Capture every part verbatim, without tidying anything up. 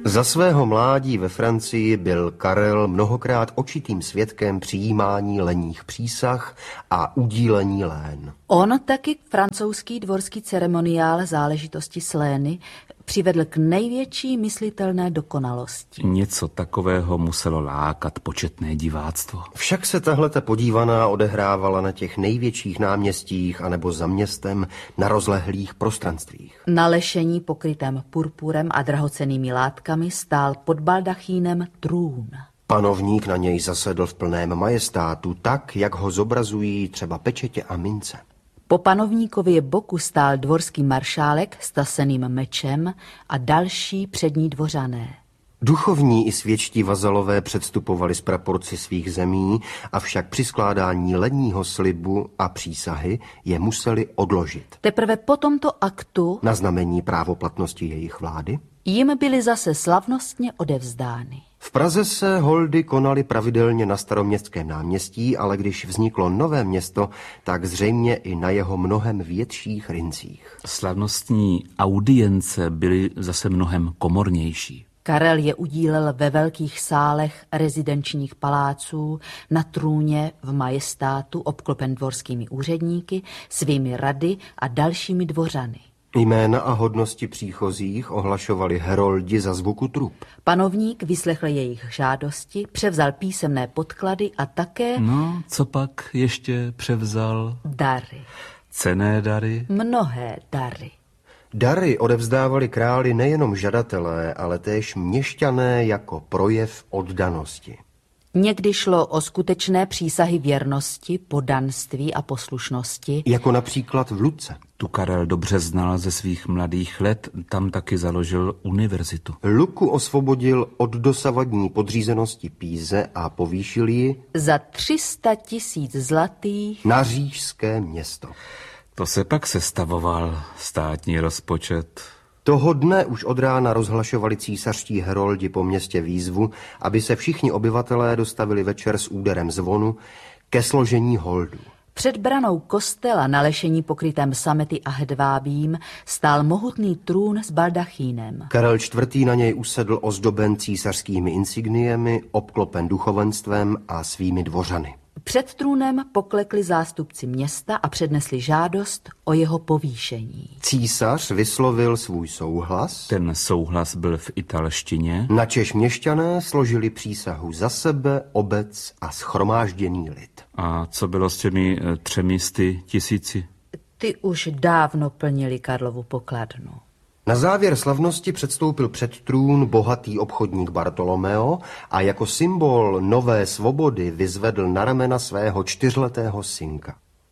Za svého mládí ve Francii byl Karel mnohokrát očitým svědkem přijímání lenních přísah a udílení lén. On taky francouzský dvorský ceremoniál záležitosti s lény přivedl k největší myslitelné dokonalosti. Něco takového muselo lákat početné diváctvo. Však se tahleta podívaná odehrávala na těch největších náměstích anebo za městem na rozlehlých prostranstvích. Na lešení pokrytém purpurem a drahocennými látkami stál pod baldachínem trůn. Panovník na něj zasedl v plném majestátu tak, jak ho zobrazují třeba pečetě a mince. Po panovníkově boku stál dvorský maršálek s taseným mečem a další přední dvořané. Duchovní i světští vazalové předstupovali z praporci svých zemí, avšak při skládání lenního slibu a přísahy je museli odložit. Teprve po tomto aktu, na znamení právoplatnosti jejich vlády, jim byly zase slavnostně odevzdány. V Praze se holdy konaly pravidelně na Staroměstském náměstí, ale když vzniklo nové město, tak zřejmě i na jeho mnohem větších rincích. Slavnostní audience byly zase mnohem komornější. Karel je udílel ve velkých sálech rezidenčních paláců, na trůně v majestátu obklopen dvorskými úředníky, svými rady a dalšími dvořany. Jména a hodnosti příchozích ohlašovali heroldi za zvuku trup. Panovník vyslechl jejich žádosti, převzal písemné podklady a také... No, co pak ještě převzal? Dary. Cenné dary? Mnohé dary. Dary odevzdávali králi nejenom žadatelé, ale též měšťané jako projev oddanosti. Někdy šlo o skutečné přísahy věrnosti, poddanství a poslušnosti. Jako například v Lucce. Tu Karel dobře znal ze svých mladých let, tam taky založil univerzitu. Lucku osvobodil od dosavadní podřízenosti Píze a povýšil ji za tři sta tisíc zlatých na říšské město. To se pak sestavoval státní rozpočet. Toho dne už od rána rozhlašovali císařští heroldi po městě výzvu, aby se všichni obyvatelé dostavili večer s úderem zvonu ke složení holdů. Před branou kostela na lešení pokrytém samety a hedvábím stál mohutný trůn s baldachínem. Karel čtvrtý. na něj usedl ozdoben císařskými insigniemi, obklopen duchovenstvem a svými dvořany. Před trůnem poklekli zástupci města a přednesli žádost o jeho povýšení. Císař vyslovil svůj souhlas. Ten souhlas byl v italštině. Načež měšťané složili přísahu za sebe, obec a shromážděný lid. A co bylo s těmi třemi sty tisíci? Ty už dávno plnili Karlovu pokladnu. Na závěr slavnosti předstoupil před trůn bohatý obchodník Bartolomeo a jako symbol nové svobody vyzvedl na ramena svého čtyřletého synka.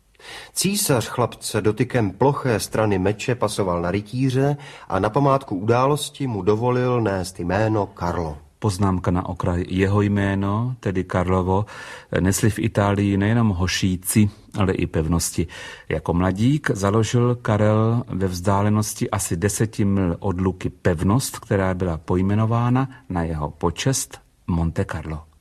Císař chlapce dotykem ploché strany meče pasoval na rytíře a na památku události mu dovolil nést jméno Karlo. Poznámka na okraj. Jeho jméno, tedy Karlovo, nesli v Itálii nejenom hošíci, ale i pevnosti. Jako mladík založil Karel ve vzdálenosti asi deseti mil od Luky pevnost, která byla pojmenována na jeho počest Monte Carlo.